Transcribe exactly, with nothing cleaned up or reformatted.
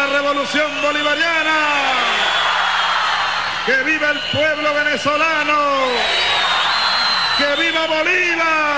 revolución bolivariana. ¡Que viva el pueblo venezolano! ¡Que viva Bolívar!